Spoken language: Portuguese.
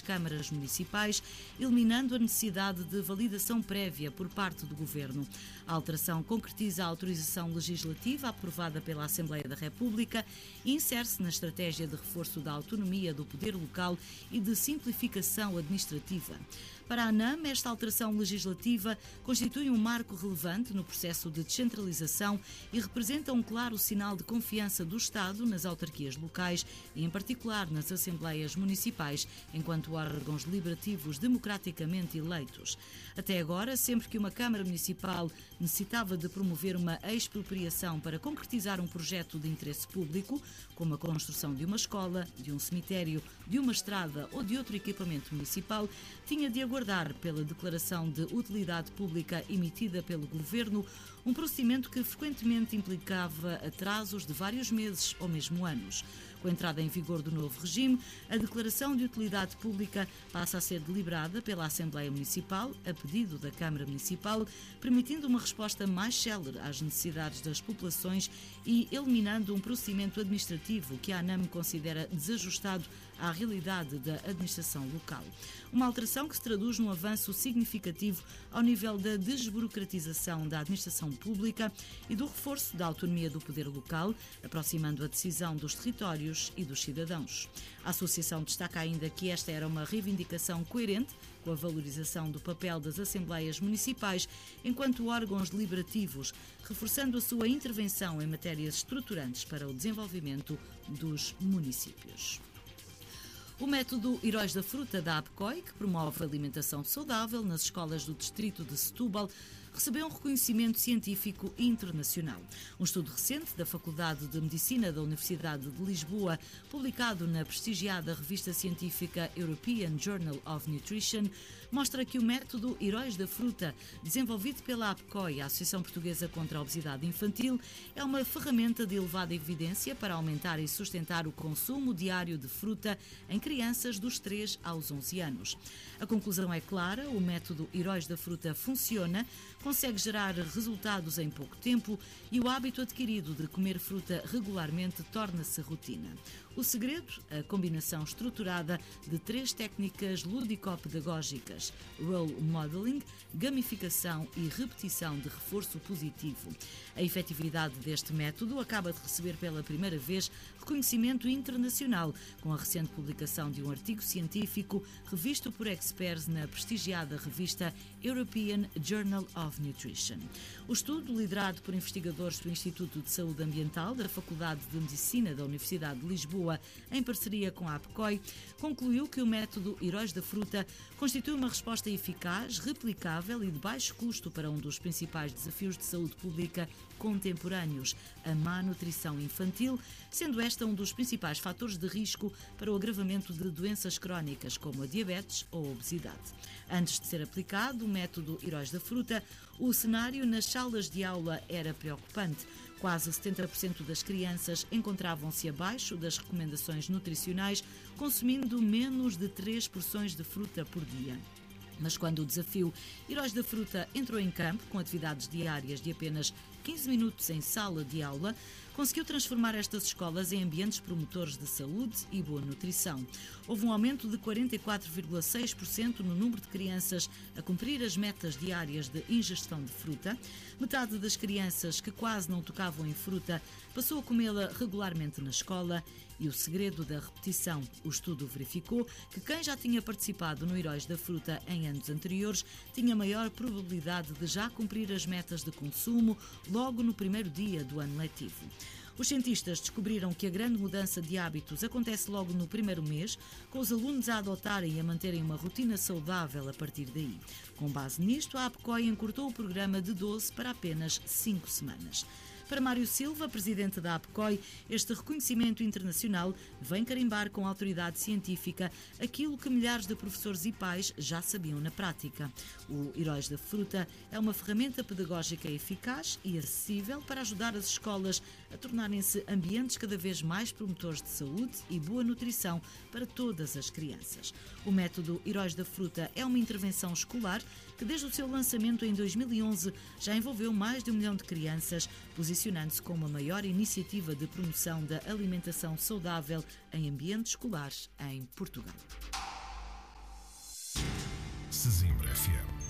câmaras municipais, eliminando a necessidade de validação prévia por parte do Governo. A alteração concretiza a autorização legislativa aprovada pela Assembleia da República e insere-se na estratégia de reforço da autonomia do poder local e de simplificação administrativa. Para a ANAM, esta alteração legislativa constitui um marco relevante no processo de descentralização e representa um claro sinal de confiança do Estado nas autarquias locais e, em particular, nas assembleias municipais, enquanto órgãos deliberativos democraticamente eleitos. Até agora, sempre que uma Câmara Municipal necessitava de promover uma expropriação para concretizar um projeto de interesse público, como a construção de uma escola, de um cemitério, de uma estrada ou de outro equipamento municipal, tinha de aguardar pela declaração de utilidade pública emitida pelo Governo, um procedimento que frequentemente implicava atrasos de vários meses ou mesmo anos. Com a entrada em vigor do novo regime, a declaração de utilidade pública passa a ser deliberada pela Assembleia Municipal, a pedido da Câmara Municipal, permitindo uma resposta mais célere às necessidades das populações e eliminando um procedimento administrativo que a ANAM considera desajustado à realidade da administração local. Uma alteração que se traduz num avanço significativo ao nível da desburocratização da administração pública e do reforço da autonomia do poder local, aproximando a decisão dos territórios e dos cidadãos. A Associação destaca ainda que esta era uma reivindicação coerente com a valorização do papel das Assembleias Municipais enquanto órgãos deliberativos, reforçando a sua intervenção em matérias estruturantes para o desenvolvimento dos municípios. O método Heróis da Fruta da APCOI, que promove a alimentação saudável nas escolas do distrito de Setúbal, recebeu um reconhecimento científico internacional. Um estudo recente da Faculdade de Medicina da Universidade de Lisboa, publicado na prestigiada revista científica European Journal of Nutrition, mostra que o método Heróis da Fruta, desenvolvido pela APCOI, a Associação Portuguesa contra a Obesidade Infantil, é uma ferramenta de elevada evidência para aumentar e sustentar o consumo diário de fruta em crianças dos 3 aos 11 anos. A conclusão é clara: o método Heróis da Fruta funciona, consegue gerar resultados em pouco tempo e o hábito adquirido de comer fruta regularmente torna-se rotina. O segredo? A combinação estruturada de 3 técnicas lúdico-pedagógicas: role modeling, gamificação e repetição de reforço positivo. A efetividade deste método acaba de receber pela primeira vez reconhecimento internacional, com a recente publicação de um artigo científico revisto por experts na prestigiada revista European Journal of Nutrition. O estudo, liderado por investigadores do Instituto de Saúde Ambiental da Faculdade de Medicina da Universidade de Lisboa, em parceria com a APCOI, concluiu que o método Heróis da Fruta constitui uma resposta eficaz, replicável e de baixo custo para um dos principais desafios de saúde pública contemporâneos, a má nutrição infantil, sendo esta um dos principais fatores de risco para o agravamento de doenças crónicas como a diabetes ou a obesidade. Antes de ser aplicado o método Heróis da Fruta, o cenário nas salas de aula era preocupante. Quase 70% das crianças encontravam-se abaixo das recomendações nutricionais, consumindo menos de 3 porções de fruta por dia. Mas quando o desafio Heróis da Fruta entrou em campo, com atividades diárias de apenas 15 minutos em sala de aula, conseguiu transformar estas escolas em ambientes promotores de saúde e boa nutrição. Houve um aumento de 44,6% no número de crianças a cumprir as metas diárias de ingestão de fruta. Metade das crianças que quase não tocavam em fruta passou a comê-la regularmente na escola. E o segredo da repetição: o estudo verificou que quem já tinha participado no Heróis da Fruta em anos anteriores tinha maior probabilidade de já cumprir as metas de consumo logo no primeiro dia do ano letivo. Os cientistas descobriram que a grande mudança de hábitos acontece logo no primeiro mês, com os alunos a adotarem e a manterem uma rotina saudável a partir daí. Com base nisto, a APCOI encurtou o programa de 12 para apenas 5 semanas. Para Mário Silva, presidente da APCOI, este reconhecimento internacional vem carimbar com a autoridade científica aquilo que milhares de professores e pais já sabiam na prática. O Heróis da Fruta é uma ferramenta pedagógica eficaz e acessível para ajudar as escolas a tornarem-se ambientes cada vez mais promotores de saúde e boa nutrição para todas as crianças. O método Heróis da Fruta é uma intervenção escolar que, desde o seu lançamento em 2011, já envolveu mais de 1 milhão de crianças, posicionando-se como a maior iniciativa de promoção da alimentação saudável em ambientes escolares em Portugal. Sesimbra FM.